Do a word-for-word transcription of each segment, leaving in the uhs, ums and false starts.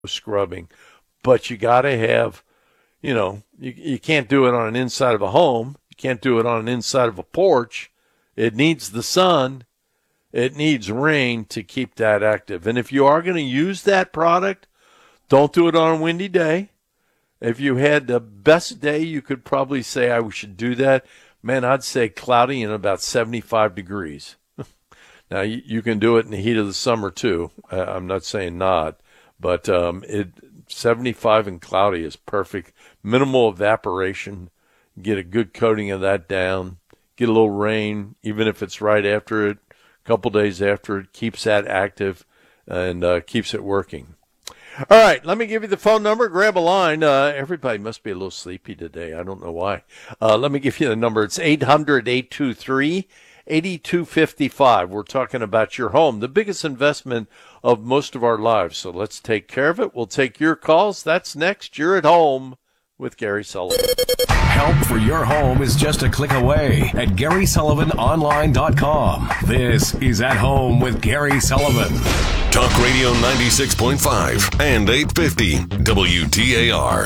scrubbing. But you got to have, you know, you, you can't do it on an inside of a home. You can't do it on an inside of a porch. It needs the sun. It needs rain to keep that active. And if you are going to use that product, don't do it on a windy day. If you had the best day, you could probably say I should do that. Man, I'd say cloudy and about seventy-five degrees. Now, you, you can do it in the heat of the summer, too. Uh, I'm not saying not. But um, it seventy-five and cloudy is perfect. Minimal evaporation. Get a good coating of that down. Get a little rain, even if it's right after it, a couple days after it. Keeps that active and uh, keeps it working. All right, let me give you the phone number. Grab a line. Uh, everybody must be a little sleepy today. I don't know why. Uh, let me give you the number. It's eight hundred, eight two three, eight two five five. We're talking about your home, the biggest investment of most of our lives. So let's take care of it. We'll take your calls. That's next. You're at home with Gary Sullivan. Help for your home is just a click away at Gary Sullivan Online dot com. This is At Home with Gary Sullivan. Talk Radio ninety-six point five and eight fifty W T A R.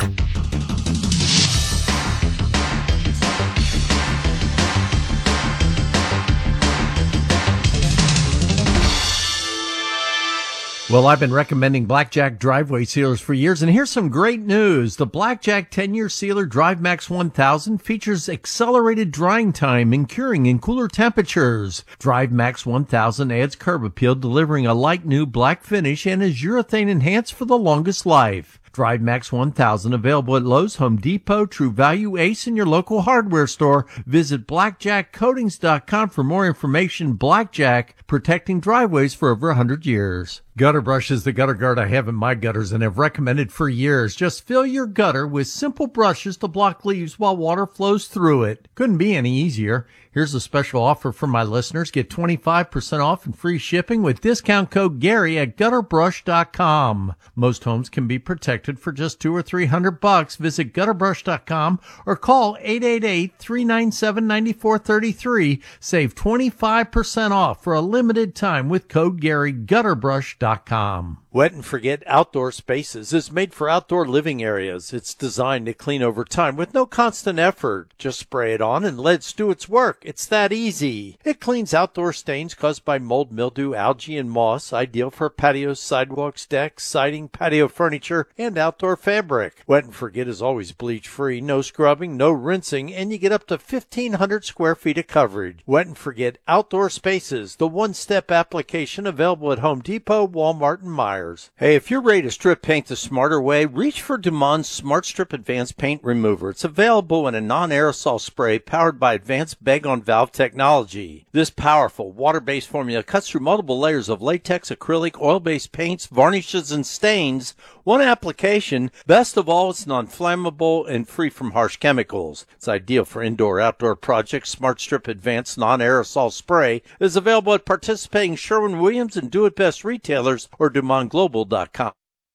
Well, I've been recommending Blackjack driveway sealers for years, and here's some great news. The Blackjack ten-year sealer DriveMax one thousand features accelerated drying time and curing in cooler temperatures. DriveMax one thousand adds curb appeal, delivering a light new black finish, and is urethane enhanced for the longest life. DriveMax one thousand available at Lowe's, Home Depot, True Value, Ace, and your local hardware store. Visit blackjack coatings dot com for more information. Blackjack, protecting driveways for over one hundred years. Gutter Brush is the gutter guard I have in my gutters and have recommended for years. Just fill your gutter with simple brushes to block leaves while water flows through it. Couldn't be any easier. Here's a special offer for my listeners. Get twenty-five percent off and free shipping with discount code Gary at gutter brush dot com. Most homes can be protected for just two or three hundred bucks. Visit gutter brush dot com or call eight eight eight, three nine seven, nine four three three. Save twenty-five percent off for a limited time with code Gary, gutter brush dot com. Wet and Forget Outdoor Spaces is made for outdoor living areas. It's designed to clean over time with no constant effort. Just spray it on and let it do its work. It's that easy. It cleans outdoor stains caused by mold, mildew, algae, and moss, ideal for patios, sidewalks, decks, siding, patio furniture, and outdoor fabric. Wet and Forget is always bleach-free, no scrubbing, no rinsing, and you get up to fifteen hundred square feet of coverage. Wet and Forget Outdoor Spaces, the one-step application available at Home Depot, Walmart, and Meijer. Hey, if you're ready to strip paint the smarter way, reach for Dumond's Smart Strip Advanced Paint Remover. It's available in a non-aerosol spray powered by advanced bag-on-valve technology. This powerful water-based formula cuts through multiple layers of latex, acrylic, oil-based paints, varnishes, and stains. One application. Best of all, it's non-flammable and free from harsh chemicals. It's ideal for indoor-outdoor projects. Smart Strip Advanced Non-Aerosol Spray is available at participating Sherwin-Williams and Do It Best retailers or Dumond Global dot com.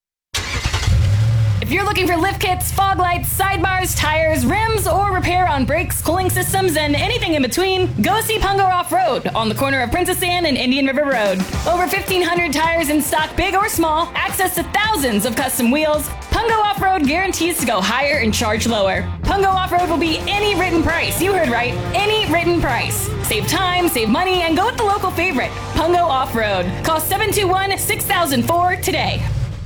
If you're looking for lift kits, fog lights, sidebars, tires, rims, or repair on brakes, cooling systems, and anything in between, go see Pungo Off-Road on the corner of Princess Anne and Indian River Road. Over fifteen hundred tires in stock, big or small, access to thousands of custom wheels. Pungo Off-Road guarantees to go higher and charge lower. Pungo Off-Road will be any written price. You heard right. Any written price. Save time, save money, and go with the local favorite, Pungo Off-Road. Call seven two one, six thousand four today.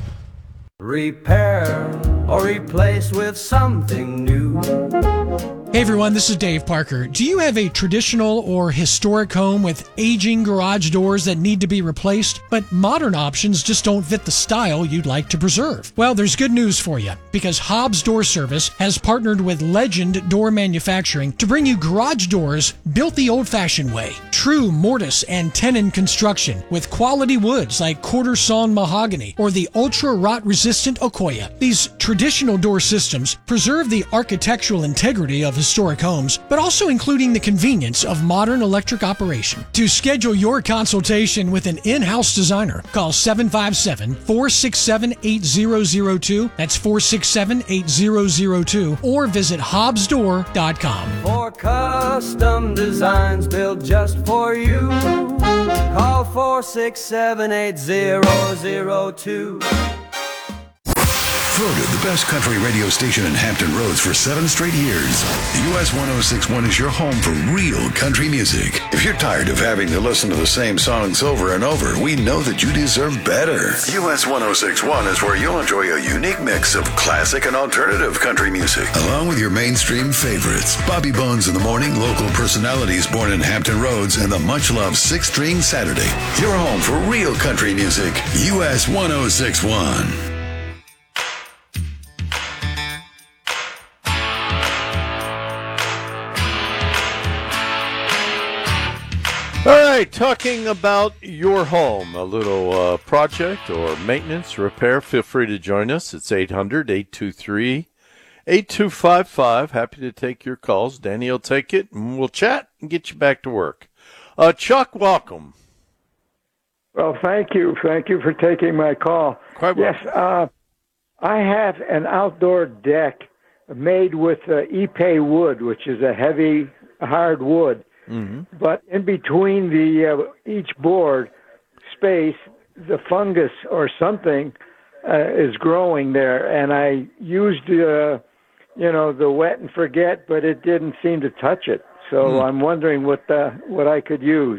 Repair or replace with something new. Hey everyone, this is Dave Parker. Do you have a traditional or historic home with aging garage doors that need to be replaced, but modern options just don't fit the style you'd like to preserve? Well, there's good news for you, because Hobbs Door Service has partnered with Legend Door Manufacturing to bring you garage doors built the old-fashioned way. True mortise and tenon construction with quality woods like quarter sawn mahogany or the ultra rot resistant Okoya. These traditional door systems preserve the architectural integrity of historic homes, but also including the convenience of modern electric operation. To schedule your consultation with an in-house designer, call seven five seven, four six seven, eight zero zero two. That's four six seven, eight zero zero two. Or visit hobbs door dot com. For custom designs built just for you, call four six seven, eight zero zero two. Voted the best country radio station in Hampton Roads for seven straight years. U S one oh six point one is your home for real country music. If you're tired of having to listen to the same songs over and over, we know that you deserve better. U S one oh six point one is where you'll enjoy a unique mix of classic and alternative country music, along with your mainstream favorites. Bobby Bones in the morning, local personalities born in Hampton Roads, and the much-loved Six String Saturday. Your home for real country music. U S one oh six point one. All right, talking about your home, a little uh, project or maintenance, repair, feel free to join us. It's eight hundred, eight two three, eight two five five. Happy to take your calls. Danny will take it, and we'll chat and get you back to work. Uh, Chuck, welcome. Well, thank you. Thank you for taking my call. Quite yes, uh, I have an outdoor deck made with uh, Ipe wood, which is a heavy, hard wood. Mm-hmm. But in between the uh, each board space, the fungus or something uh, is growing there, and I used uh, you know the wet and forget, but it didn't seem to touch it. So mm. I'm wondering what uh, what I could use.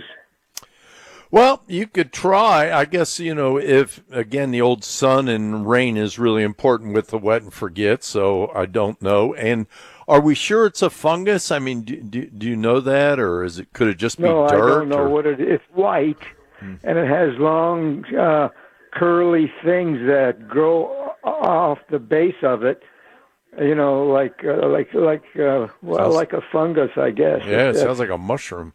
Well, you could try. I guess, you know, if, again, the old sun and rain is really important with the wet and forget, so I don't know. And are we sure it's a fungus? I mean, do, do, do you know that, or is it could it just be no, dirt? No, I don't know or? what it is. It's white, hmm. and it has long, uh, curly things that grow off the base of it. You know, like uh, like like uh, well, sounds, like a fungus, I guess. Yeah, it uh, sounds like a mushroom.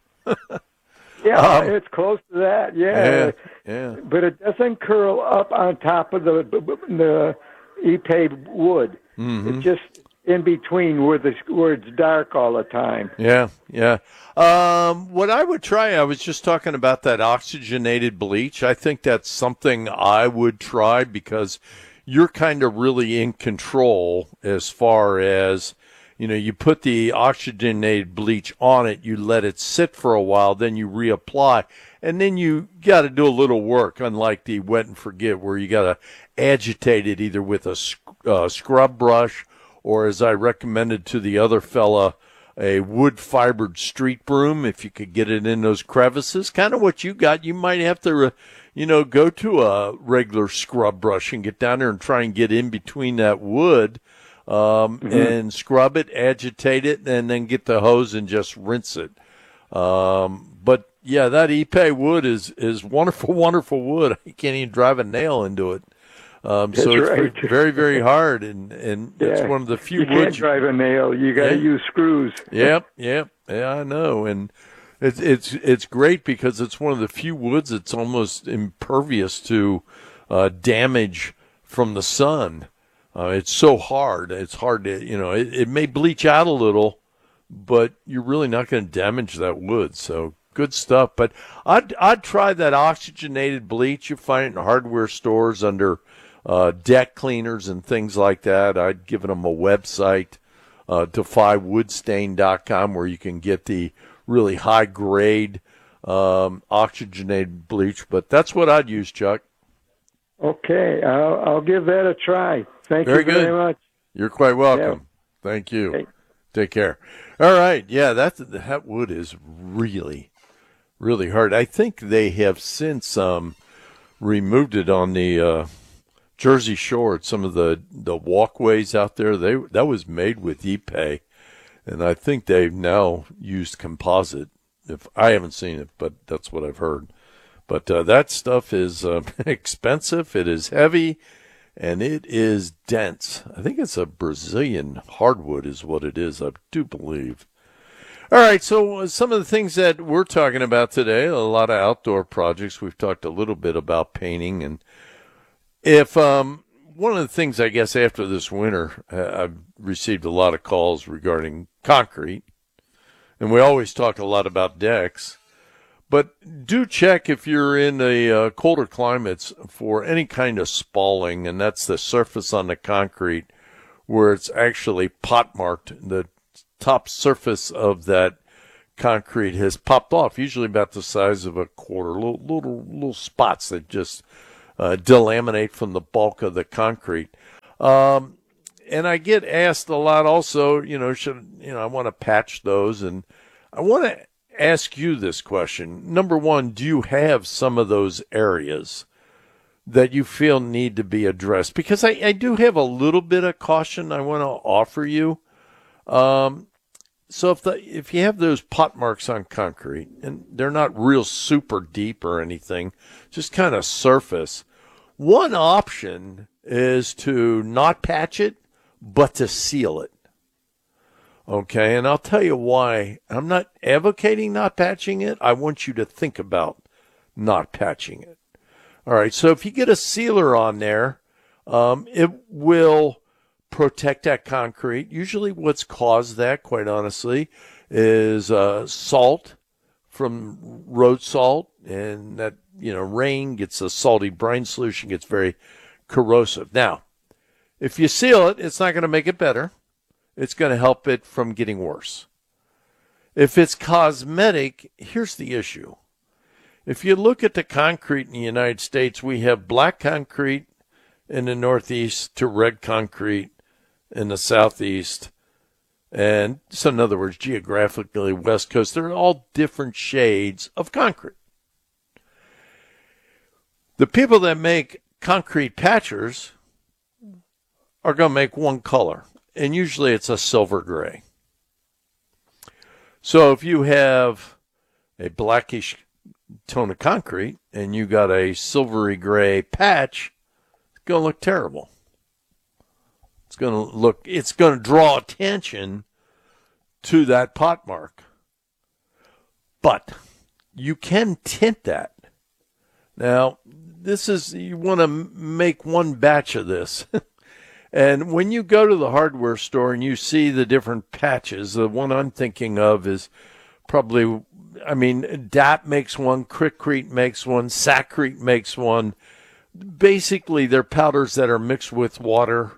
Yeah, um, it's close to that. Yeah, yeah, yeah. But it doesn't curl up on top of the the Ipe wood. Mm-hmm. It's just in between where the where it's dark all the time. Yeah, yeah. Um, what I would try, I was just talking about that oxygenated bleach. I think that's something I would try because you're kind of really in control as far as. You know, you put the oxygenated bleach on it, you let it sit for a while, then you reapply, and then you got to do a little work, unlike the wet and forget, where you got to agitate it either with a uh, scrub brush or, as I recommended to the other fella, a wood-fibered street broom, if you could get it in those crevices. Kind of what you got. You might have to, uh, you know, go to a regular scrub brush and get down there and try and get in between that wood. Um, mm-hmm. and scrub it, agitate it, and then get the hose and just rinse it. Um, but yeah, that Ipe wood is, is wonderful, wonderful wood. You can't even drive a nail into it. Um, so it's right. very, very hard, and, and yeah. it's one of the few you woods. You can't drive a nail. You got to yeah. use screws. Yep, yep. Yeah, I know. And it's, it's, it's great because it's one of the few woods that's almost impervious to, uh, damage from the sun. Uh, it's so hard. It's hard to, you know, it, it may bleach out a little, but you're really not going to damage that wood. So good stuff. But I'd, I'd try that oxygenated bleach. You find it in hardware stores under uh, deck cleaners and things like that. I'd given them a website, uh, defy wood stain dot com, where you can get the really high grade um, oxygenated bleach. But that's what I'd use, Chuck. Okay. I'll, I'll give that a try. Thank very you very good. much. You're quite welcome. Yeah. Thank you. Okay. Take care. All right. Yeah, that, that wood is really, really hard. I think they have since um, removed it on the uh, Jersey Shore at some of the, the walkways out there. They That was made with Ipe, and I think they've now used composite. If I haven't seen it, but that's what I've heard. But uh, that stuff is uh, expensive. It is heavy. And it is dense. I think it's a Brazilian hardwood is what it is, I do believe. All right, so some of the things that we're talking about today, a lot of outdoor projects. We've talked a little bit about painting. And if um, one of the things, I guess, after this winter, uh, I've received a lot of calls regarding concrete. And we always talk a lot about decks. But do check if you're in the uh, colder climates for any kind of spalling, and that's the surface on the concrete where it's actually pot marked. The top surface of that concrete has popped off, usually about the size of a quarter, little little, little spots that just uh, delaminate from the bulk of the concrete. Um, and I get asked a lot also, you know, should, you know, I want to patch those. And I want to ask you this question. Number one, do you have some of those areas that you feel need to be addressed? Because I, I do have a little bit of caution I want to offer you. Um, so if the, if you have those pot marks on concrete, and they're not real super deep or anything, just kind of surface, one option is to not patch it, but to seal it. Okay, and I'll tell you why. I'm not advocating not patching it. I want you to think about not patching it. All right, so if you get a sealer on there, um, it will protect that concrete. Usually what's caused that, quite honestly, is uh, salt from road salt, and that, you know, rain gets a salty brine solution, gets very corrosive. Now, if you seal it, it's not going to make it better. It's going to help it from getting worse. If it's cosmetic, here's the issue. If you look at the concrete in the United States, we have black concrete in the Northeast to red concrete in the Southeast. And so, in other words, geographically, West Coast, they're all different shades of concrete. The people that make concrete patchers are going to make one color, and usually it's a silver gray. So if you have a blackish tone of concrete and you got a silvery gray patch, it's going to look terrible. It's going to look, it's going to draw attention to that pot mark. But you can tint that. Now, this is, you want to make one batch of this. And when you go to the hardware store and you see the different patches, the one I'm thinking of is probably, I mean, D A P makes one, Quikrete makes one, Sakrete makes one. Basically, they're powders that are mixed with water,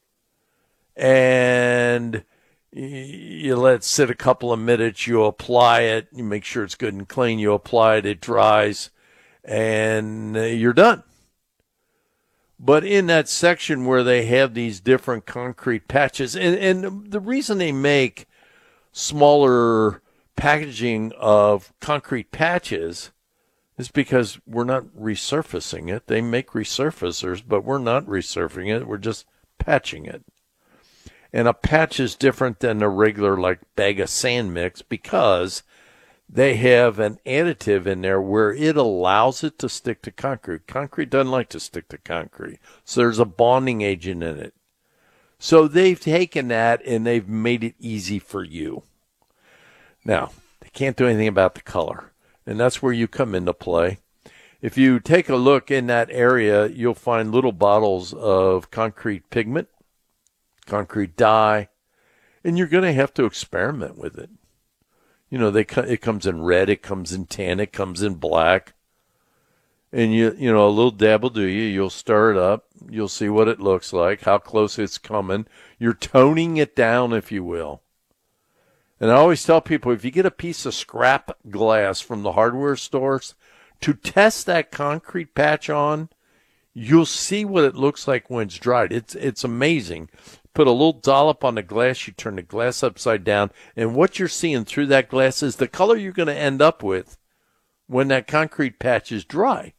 and you let it sit a couple of minutes, you apply it, you make sure it's good and clean, you apply it, it dries, and you're done. But in that section where they have these different concrete patches, and, and the reason they make smaller packaging of concrete patches is because we're not resurfacing it. They make resurfacers, but we're not resurfacing it. We're just patching it. And a patch is different than a regular like bag of sand mix because they have an additive in there where it allows it to stick to concrete. Concrete doesn't like to stick to concrete. So there's a bonding agent in it. So they've taken that and they've made it easy for you. Now, they can't do anything about the color. And that's where you come into play. If you take a look in that area, you'll find little bottles of concrete pigment, concrete dye, and you're going to have to experiment with it. You know, they it comes in red, it comes in tan, it comes in black. And, you you know, a little dab will do you. You'll stir it up. You'll see what it looks like, how close it's coming. You're toning it down, if you will. And I always tell people, if you get a piece of scrap glass from the hardware stores, to test that concrete patch on, you'll see what it looks like when it's dried. It's it's amazing. Put a little dollop on the glass, you turn the glass upside down, and what you're seeing through that glass is the color you're going to end up with when that concrete patch is dry.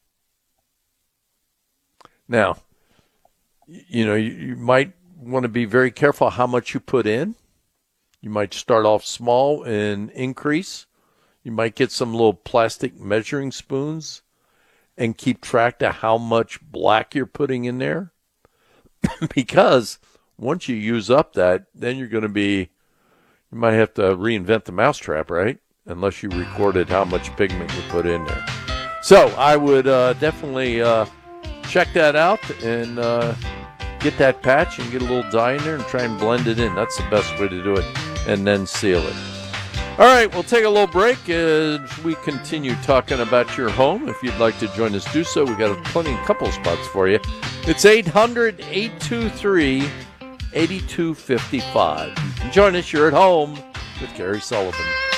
Now, you know, you, you might want to be very careful how much you put in. You might start off small and increase. You might get some little plastic measuring spoons and keep track of how much black you're putting in there. Because once you use up that, then you're going to be, you might have to reinvent the mousetrap, right? Unless you recorded how much pigment you put in there. So I would uh, definitely uh, check that out and uh, get that patch and get a little dye in there and try and blend it in. That's the best way to do it. And then seal it. All right, we'll take a little break as we continue talking about your home. If you'd like to join us, do so. We've got a plenty, couple spots for you. It's eight hundred, eight two three, eight two five five. Join us. You're at home with Gary Sullivan.